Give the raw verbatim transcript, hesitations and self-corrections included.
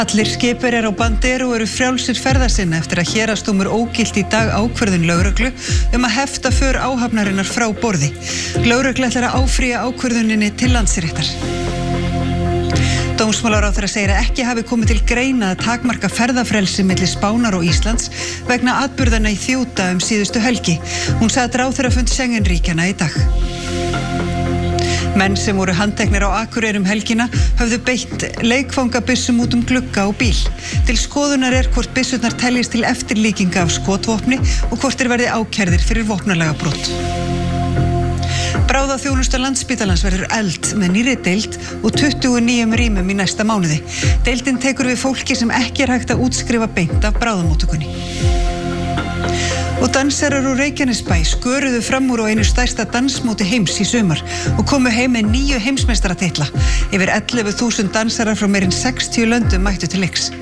Allir skipverjar á Bandero eru frjálsir ferða sinna eftir að héraðsdómur ógilti í dag ákvörðun lögreglu um að hefta för áhafnarinnar frá borði. Lögregla ætlar að áfrýja ákvörðuninni til Landsréttar. Dómsmálaráðherra segir að ekki hafi komið til greina að takmarka ferðafrelsi milli Spánar og Íslands vegna atburðanna í Þjóta um síðustu helgi. Hún sagði að ráðherrafund Schengen-ríkjanna í dag. Menn sem voru handteknir á Akureyri um helgina höfðu beitt leikfangabyssum út um glugga á bíl. Til skoðunar er hvort byssurnar teljist til eftirlíkinga af skotvopni og hvort þeir verði ákærðir fyrir vopnalagabrot. Bráðaþjónusta Landspítalans verður efld með nýrri deild og tuttugu nýjum rýmum í næsta mánuði. Deildin tekur við fólki sem ekki er hægt að útskrifa beint af bráðamóttökunni. Og dansarar úr Reykjanesbæ sköruðu fram úr á einu stærsta dansmóti heims í sumar og komu heim með níu heimsmeistaratitla. Yfir ellefu þúsund dansarar frá meira en sextíu löndum mættu til leiks.